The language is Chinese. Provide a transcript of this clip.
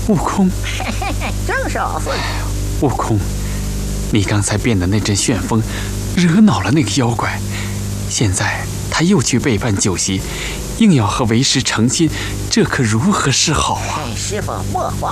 悟空， 正是老孙。 悟空，你刚才变的那阵旋风，惹恼了那个妖怪，现在他又去背叛酒席，硬要和为师成亲，这可如何是好啊？ 师傅莫慌，